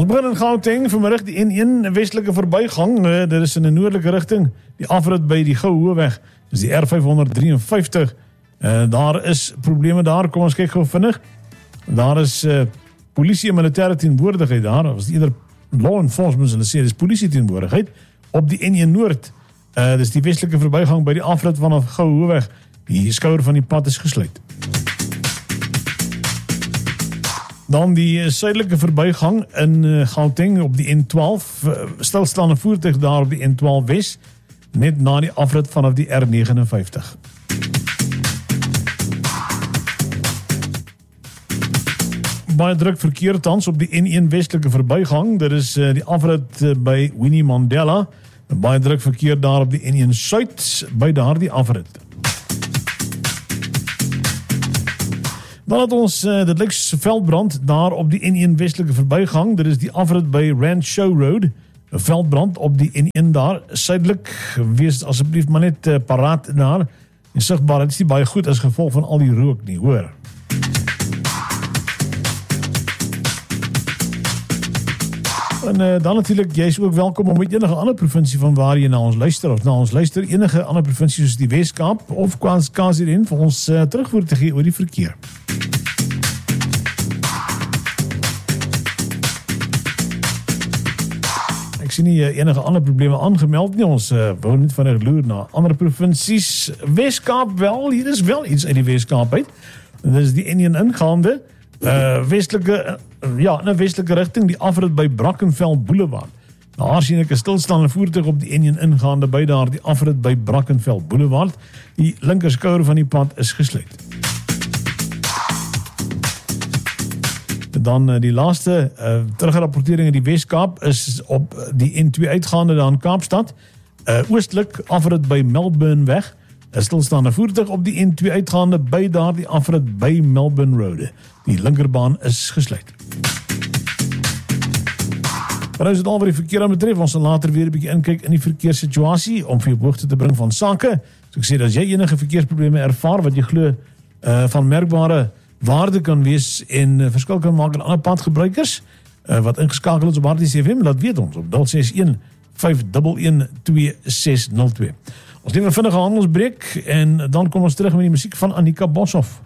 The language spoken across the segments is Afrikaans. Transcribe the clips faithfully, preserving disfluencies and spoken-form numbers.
Ons begin in Gauteng, vanmiddag die N een westelike verbygang, uh, dit is in 'n noordelike rigting, die afrit by die Gouhoeweg, dis die R vyf drie vyf, uh, daar is probleme daar, kom ons kyk gou vinnig, daar is uh, polisie en militêre teenwoordigheid daar, dat was eerder law enforcement, hulle sê, dis polisie teenwoordigheid, op die N een Noord, uh, dis die westelike verbygang by die afrit vanaf Gouhoeweg, die skouer van die pad is gesluit. Dan die suidelike verbygang in uh, Gauteng op die N twaalf, uh, stilstaande voertuig daar op die N twaalf Wes, net na die afrit vanaf die R vyf nege. Baie druk verkeer tans op die N een westelike verbygang, dit is uh, die afrit uh, by Winnie Mandela, baie druk verkeer daar op die N een Suid, by daar die afrit. Dan het ons, uh, dit lyk veldbrand daar op die N een westelike verbygang, dit is die afrit by Rand Show Road, veldbrand op die N een daar, suidelik, wees asseblief maar net uh, paraat daar, en sigbaar, het is nie baie goed as gevolg van al die rook nie, hoor. En uh, dan natuurlijk, jy is ook welkom om met enige ander provinsie van waar jy na ons luister, of na ons luister, enige ander provinsie soos die Weskaap, of K Z N, vir ons uh, terugvoer te gee oor die verkeer. Ek sien nie enige ander probleme aangemeld nie, ons uh, wou net van loer na ander provinsies. Weskaap wel, hier is wel iets uit die Weskaap uit, dit is die N een ingaande, uh, westelike, uh, ja, in 'n westelike rigting, die afrit by Brackenfell Boulevard. Daar sien ek 'n stilstaande voertuig op die N een ingaande by daar die afrit by Brackenfell Boulevard. Die linkerskouer van die pad is gesluit. Dan uh, die laaste uh, terugrapportering in die Weskaap is op die N twee uitgaande daar in Kaapstad. Uh, oostlik afrit by Melbourne weg. 'n Stilstaande voertuig op die N twee uitgaande by daar die afrit by Melbourne Road. Die linkerbaan is gesluit. Maar nou is het al wat die verkeer aan betref, ons sal later weer 'n bietjie inkyk in die verkeerssituasie om vir jou op hoogte te bring van sake. So ek sê, as jy enige verkeersprobleme ervaar wat jy glo uh, van merkbare waarde kan wees en uh, verskil kan maak aan ander padgebruikers uh, wat ingeskakel is op R T C F M, laat weet ons op nul ses een vyf een een twee ses nul twee. Ons neem 'n vinnige handelsbreek en dan kom ons terug met die musiek van Annika Boshoff.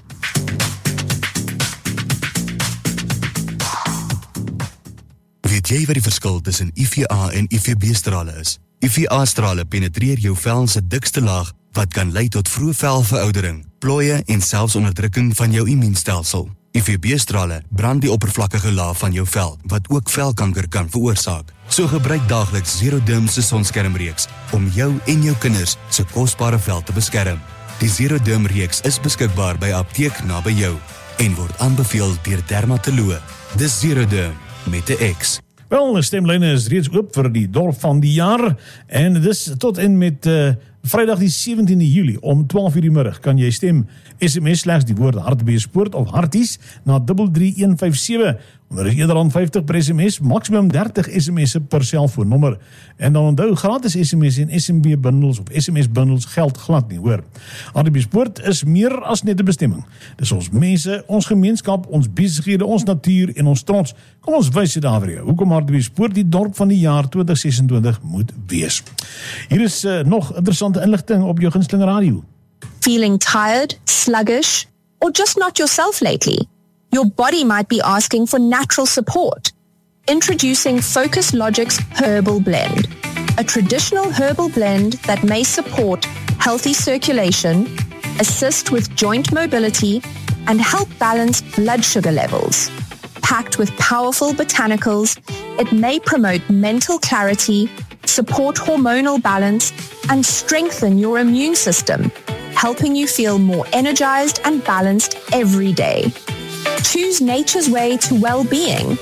Weet jy wat die verskil tussen I V A en I V B-strale is? I V A-strale penetreer jou vel se dikste laag wat kan lei tot vroeë velveroudering, plooie en selfs onderdrukking van jou immuunstelsel. I V B-strale brand die oppervlakkige laag van jou vel, wat ook velkanker kan veroorsaak. So gebruik daagliks Zeroderm se sonskermreeks om jou en jou kinders se kosbare vel te beskerm. Die Zeroderm reeks is beskikbaar by apteek naby jou en word aanbeveel deur dermatoloë. Dis Zeroderm met 'n X. Wel, die stemlyne is reeds oop vir die dorp van die jaar en dis tot en met uh, Vrydag die sewentiende Julie om twaalf uur die middag kan jy stem S M S slegs die woord Hartbeespoort of Harties na drie drie een vyf sewe. Onder is eerder aan vyftig per S M S, maksimum dertig S M S'e per selfoonnommer. En dan onthou, gratis S M S en S M B bundels of S M S bundels geld glad nie, hoor. Hartbeespoort is meer as net 'n bestemming. Dis ons mense, ons gemeenskap, ons besighede, ons natuur en ons trots. Kom ons wys dit daar vir jou. Hoekom Hartbeespoort die dorp van die jaar twintig sesentwintig moet wees. Hier is uh, nog interessante inligting op jou gunsteling radio. Feeling tired, sluggish, or just not yourself lately? Your body might be asking for natural support. Introducing Focus Logic's Herbal Blend, a traditional herbal blend that may support healthy circulation, assist with joint mobility, and help balance blood sugar levels. Packed with powerful botanicals, it may promote mental clarity, support hormonal balance, and strengthen your immune system, helping you feel more energized and balanced every day. Choose nature's way to well-being.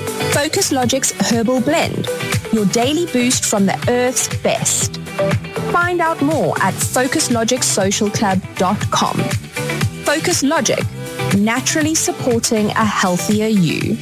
Focus Logic's Herbal Blend, your daily boost from the earth's best. Find out more at focus logic social club dot com. Focus Logic, naturally supporting a healthier you.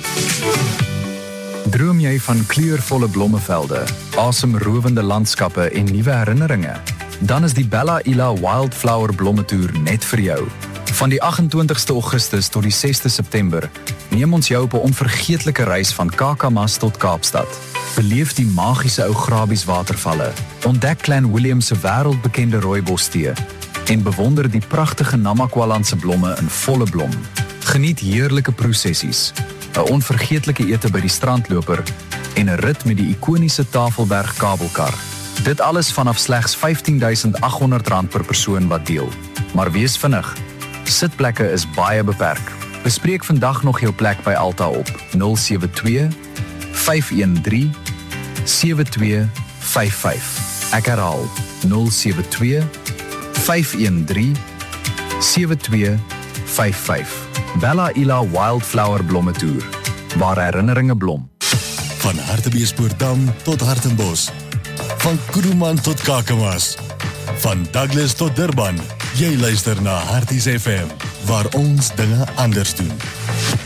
Droom jy van kleurvolle blommevelde, asemrowende landskappe en nuwe herinneringe? Dan is die Bella Ila Wildflower Blommetoer net vir jou. Van die agt en twintigste Augustus tot die sesde September neem ons jou op 'n onvergeetlike reis van Kakamas tot Kaapstad. Beleef die magiese ou Grabies watervalle, ontdek Clan William se wêreldbekende rooibostee en bewonder die pragtige Namakwalandse blomme in volle blom. Geniet heerlike prosessies, 'n onvergeetlike ete by die strandloper en 'n rit met die ikoniese Tafelberg kabelkar. Dit alles vanaf slegs vyftien duisend agt honderd rand per persoon wat deel. Maar wees vinnig, sitplekke is baie beperk. Bespreek vandag nog jou plek by Alta op nul sewe twee, vyf een drie, sewe twee vyf vyf. Ek herhaal nul sewe twee, vyf een drie, sewe twee vyf vyf. Bella Ila Wildflower Blomme Tour, waar herinneringe blom. Van Hartbeespoortdam tot Hartenbos. Van Kuruman tot Kakamas. Van Douglas tot Durban. Jy luister na Harties F M, waar ons dinge anders doen.